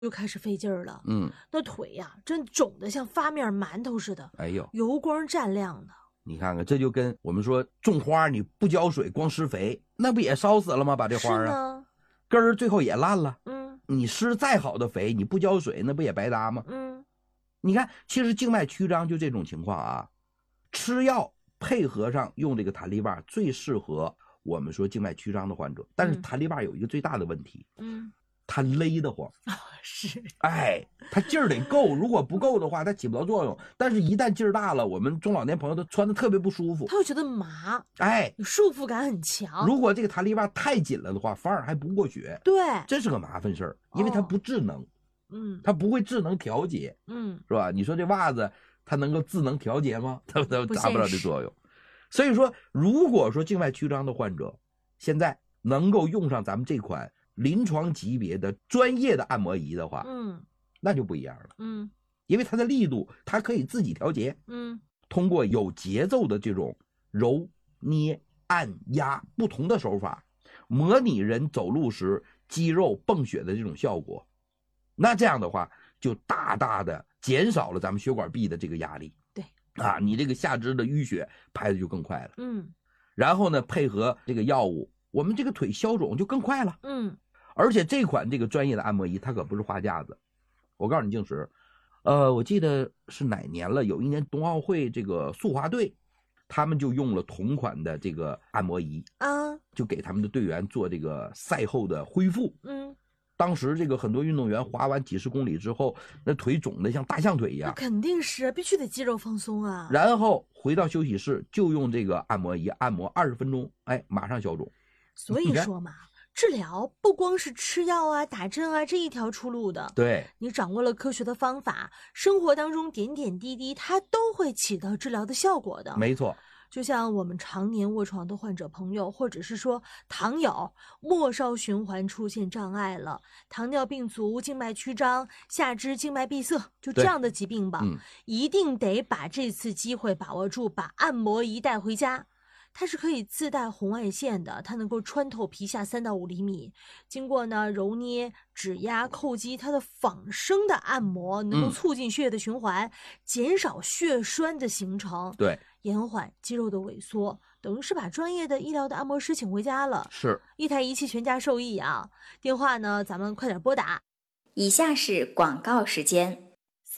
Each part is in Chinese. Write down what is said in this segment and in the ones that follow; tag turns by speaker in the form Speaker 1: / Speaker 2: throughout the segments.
Speaker 1: 就开始费劲儿了。那腿呀，真肿得像发面馒头似的，
Speaker 2: 哎呦，
Speaker 1: 油光湛亮的。
Speaker 2: 你看看，这就跟我们说种花，你不浇水光施肥，那不也烧死了吗？把这花啊，根儿最后也烂了。你施再好的肥，你不浇水，那不也白搭吗？你看，其实静脉曲张就这种情况啊，吃药配合上用这个弹力棒最适合我们说静脉曲张的患者。但是弹力棒有一个最大的问题，它勒得慌。
Speaker 1: 是，
Speaker 2: 哎，它劲儿得够，如果不够的话，它起不到作用。但是，一旦劲儿大了，我们中老年朋友都穿的特别不舒服，
Speaker 1: 他会觉得麻，
Speaker 2: 哎，
Speaker 1: 束缚感很强。
Speaker 2: 如果这个弹力棒太紧了的话，反而还不过血，
Speaker 1: 对，
Speaker 2: 这是个麻烦事儿，因为它不智能，它不会智能调节，是吧？你说这袜子它能够智能调节吗？它达不了这作用。所以说，如果说静脉曲张的患者现在能够用上咱们这款临床级别的专业的按摩仪的话，那就不一样了。因为它的力度它可以自己调节，通过有节奏的这种揉捏按压不同的手法，模拟人走路时肌肉泵血的这种效果。那这样的话就大大的减少了咱们血管壁的这个压力。
Speaker 1: 对
Speaker 2: 啊，你这个下肢的淤血排的就更快了。然后呢，配合这个药物，我们这个腿消肿就更快了。而且这款这个专业的按摩仪它可不是花架子。我告诉你，静石，我记得是哪年了，有一年冬奥会这个速滑队他们就用了同款的这个按摩仪啊，就给他们的队员做这个赛后的恢复。当时这个很多运动员滑完几十公里之后，那腿肿得像大象腿一样。
Speaker 1: 那肯定是必须得肌肉放松啊。
Speaker 2: 然后回到休息室就用这个按摩仪按摩20分钟，哎，马上消肿。
Speaker 1: 所以说嘛，治疗不光是吃药啊、打针啊这一条出路的。
Speaker 2: 对，
Speaker 1: 你掌握了科学的方法，生活当中点点滴滴它都会起到治疗的效果的。
Speaker 2: 没错。
Speaker 1: 就像我们常年卧床的患者朋友，或者是说糖友，末梢循环出现障碍了，糖尿病足、静脉曲张、下肢静脉闭塞，就这样的疾病吧，一定得把这次机会把握住，把按摩仪带回家。它是可以自带红外线的，它能够穿透皮下3到5厘米，经过呢揉捏、指压、叩击，它的仿生的按摩能够促进血液的循环，减少血栓的形成，
Speaker 2: 对，
Speaker 1: 延缓肌肉的萎缩，等于是把专业的医疗的按摩师请回家了，
Speaker 2: 是
Speaker 1: 一台仪器全家受益啊！电话呢，咱们快点拨打。
Speaker 3: 以下是广告时间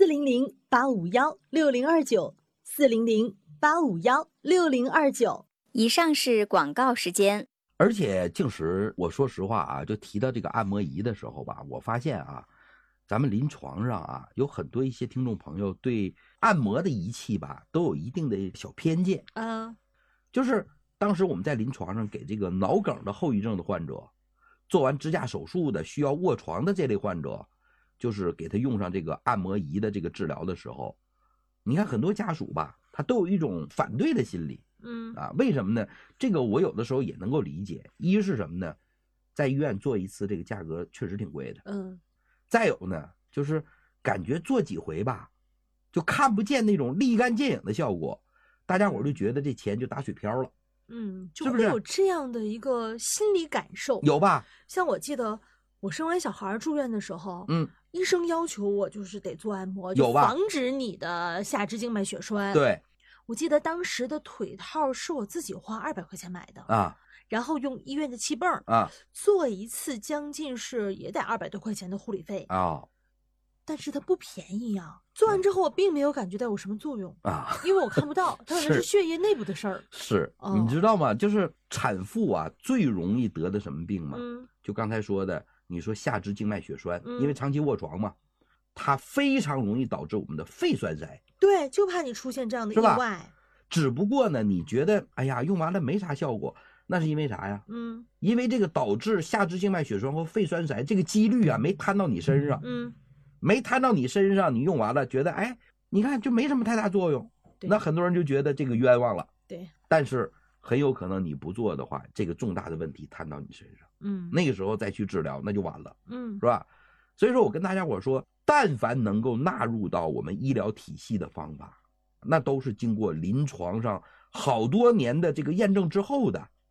Speaker 1: ：400-851-6029，400-851-6029。
Speaker 3: 以上是广告时间。
Speaker 2: 而且静石，我说实话啊，就提到这个按摩仪的时候吧，我发现啊，咱们临床上啊，有很多一些听众朋友对按摩的仪器吧，都有一定的小偏见。就是当时我们在临床上给这个脑梗的后遗症的患者，做完支架手术的需要卧床的这类患者，就是给他用上这个按摩仪的这个治疗的时候，你看很多家属吧，他都有一种反对的心理。为什么呢？这个我有的时候也能够理解。一是什么呢？在医院做一次这个价格确实挺贵的。再有呢，就是感觉做几回吧，就看不见那种立竿见影的效果，大家伙就觉得这钱就打水漂了。
Speaker 1: 就会有这样的一个心理感受。
Speaker 2: 有吧？
Speaker 1: 像我记得我生完小孩住院的时候，医生要求我就是得做按摩，就防止你的下肢静脉血栓。
Speaker 2: 对。
Speaker 1: 我记得当时的腿套是我自己花200块钱买的啊，然后用医院的气泵啊做一次，将近是也得200多块钱的护理费啊，但是它不便宜啊。做完之后我并没有感觉到有什么作用啊，因为我看不到，它可能是血液内部的事儿。
Speaker 2: 是，你知道吗？就是产妇啊最容易得的什么病吗？就刚才说的，你说下肢静脉血栓，因为长期卧床嘛，它非常容易导致我们的肺栓塞。
Speaker 1: 对，就怕你出现这样的意外。
Speaker 2: 只不过呢，你觉得哎呀用完了没啥效果，那是因为啥呀？因为这个导致下肢静脉血栓和肺栓塞这个几率啊没摊到你身上。没摊到你身上，你用完了觉得哎，你看就没什么太大作用，那很多人就觉得这个冤枉了。
Speaker 1: 对，
Speaker 2: 但是很有可能你不做的话，这个重大的问题摊到你身上。那个时候再去治疗那就晚了。是吧？所以说我跟大家伙说，但凡能够纳入到我们医疗体系的方法，那都是经过临床上好多年的这个验证之后的。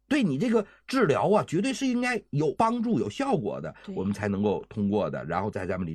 Speaker 2: 对你这个治疗啊，绝对是应该有帮助、有效果的，
Speaker 1: 对
Speaker 2: 我们才能够通过的。然后在咱们临